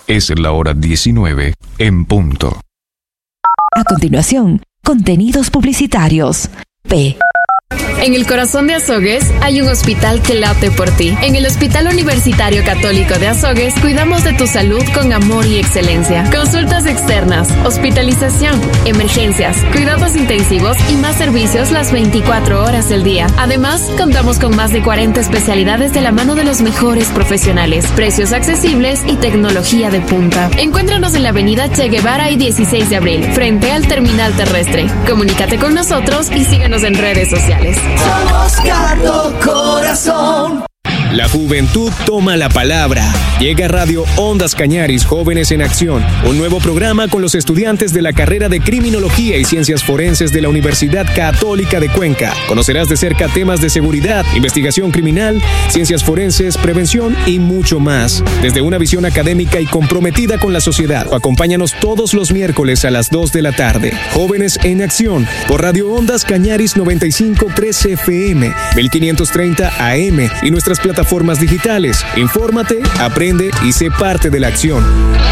Es la hora 19 en punto. A continuación, contenidos publicitarios. P. En el corazón de Azogues hay un hospital que late por ti. En el Hospital Universitario Católico de Azogues cuidamos de tu salud con amor y excelencia. Consultas externas, hospitalización, emergencias, cuidados intensivos y más servicios las 24 horas del día. Además, contamos con más de 40 especialidades de la mano de los mejores profesionales, precios accesibles y tecnología de punta. Encuéntranos en la avenida Che Guevara y 16 de abril, frente al terminal terrestre. Comunícate con nosotros y síguenos en redes sociales. Somos Cardo Corazón. La juventud toma la palabra. Llega Radio Ondas Cañaris Jóvenes en Acción, un nuevo programa con los estudiantes de la carrera de Criminología y Ciencias Forenses de la Universidad Católica de Cuenca. Conocerás de cerca temas de seguridad, investigación criminal, ciencias forenses, prevención y mucho más. Desde una visión académica y comprometida con la sociedad. Acompáñanos todos los miércoles a las 2 de la tarde. Jóvenes en Acción, por Radio Ondas Cañaris 95.3 FM, 1530 AM y nuestras plataformas digitales. Infórmate, aprende y sé parte de la acción.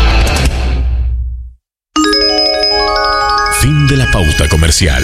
Fin de la pauta comercial.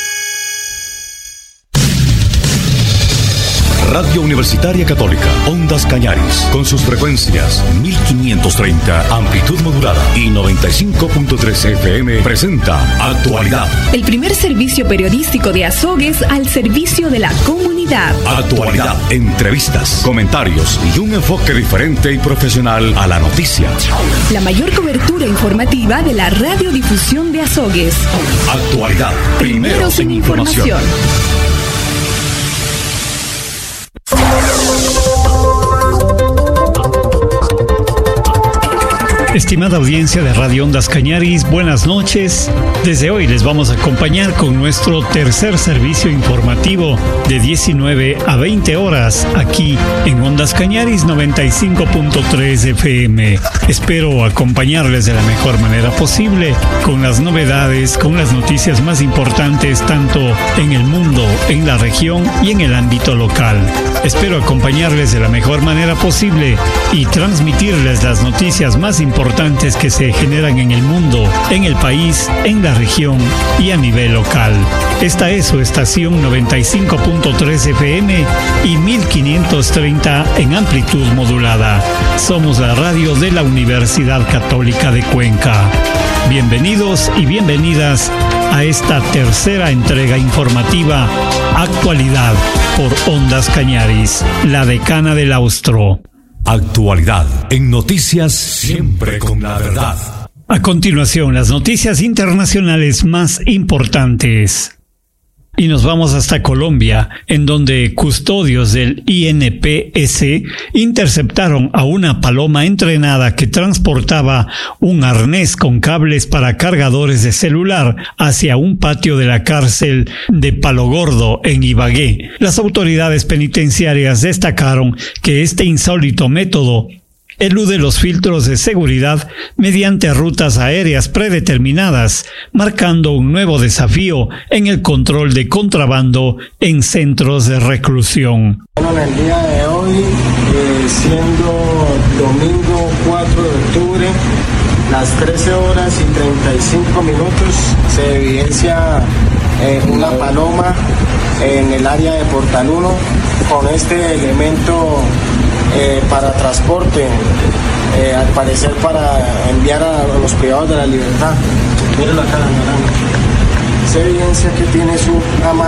Radio Universitaria Católica, Ondas Cañaris, con sus frecuencias 1530, amplitud modulada y 95.3 FM, presenta Actualidad. El primer servicio periodístico de Azogues al servicio de la comunidad. Actualidad, entrevistas, comentarios y un enfoque diferente y profesional a la noticia. La mayor cobertura informativa de la radiodifusión de Azogues. Actualidad, primeros en información. Estimada audiencia de Radio Ondas Cañaris, buenas noches. Desde hoy les vamos a acompañar con nuestro tercer servicio informativo de 19 a 20 horas aquí en Ondas Cañaris 95.3 FM. Espero acompañarles de la mejor manera posible con las novedades, con las noticias más importantes tanto en el mundo, en la región y en el ámbito local. Espero acompañarles de la mejor manera posible y transmitirles las noticias más importantes que se generan en el mundo, en el país, en la región y a nivel local. Esta es su estación 95.3 FM y 1530 en amplitud modulada. Somos la radio de la Universidad Católica de Cuenca. Bienvenidos y bienvenidas a esta tercera entrega informativa Actualidad por Ondas Cañaris, la decana del Austro. Actualidad en noticias, siempre con la verdad. A continuación, las noticias internacionales más importantes. Y nos vamos hasta Colombia, en donde custodios del INPS interceptaron a una paloma entrenada que transportaba un arnés con cables para cargadores de celular hacia un patio de la cárcel de Palo Gordo, en Ibagué. Las autoridades penitenciarias destacaron que este insólito método elude los filtros de seguridad mediante rutas aéreas predeterminadas, marcando un nuevo desafío en el control de contrabando en centros de reclusión. Bueno, en el día de hoy, siendo domingo 4 de octubre, las 13 horas y 35 minutos, se evidencia una paloma en el área de Portal 1 con este elemento para transporte, al parecer para enviar a los privados de la libertad. Miren la cara, se evidencia que tiene su